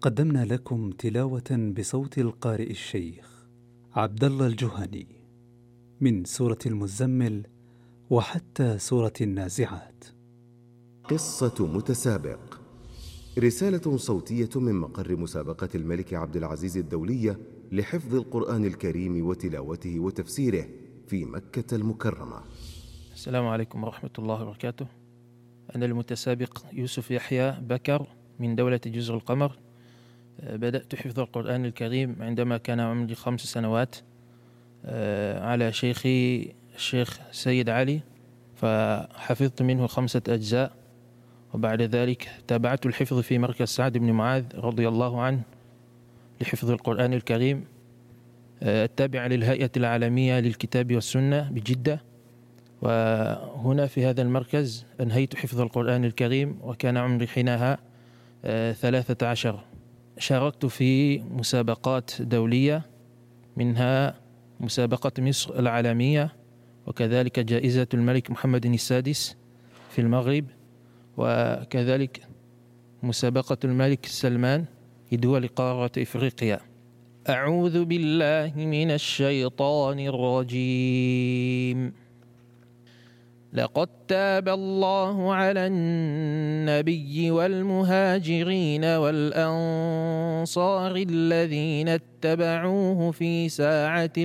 قدمنا لكم تلاوة بصوت القارئ الشيخ عبد الله الجهني من سورة المزمل وحتى سورة النازعات. قصة متسابق، رسالة صوتية من مقر مسابقة الملك عبد العزيز الدولية لحفظ القرآن الكريم وتلاوته وتفسيره في مكة المكرمة. السلام عليكم ورحمة الله وبركاته. أنا المتسابق يوسف يحيى بكر من دولة جزر القمر. بدأت حفظ القرآن الكريم عندما كان عمري 5 سنوات على شيخي الشيخ سيد علي، فحفظت منه 5 أجزاء، وبعد ذلك تابعت الحفظ في مركز سعد بن معاذ رضي الله عنه لحفظ القرآن الكريم التابع للهيئة العالمية للكتاب والسنة بجدة. وهنا في هذا المركز أنهيت حفظ القرآن الكريم وكان عمري حينها 13. شاركت في مسابقات دولية، منها مسابقة مصر العالمية، وكذلك جائزة الملك محمد السادس في المغرب، وكذلك مسابقة الملك سلمان لدول قارة إفريقيا. أعوذ بالله من الشيطان الرجيم. لقد تاب الله على النبي والمهاجرين والأنصار الذين اتبعوه في ساعة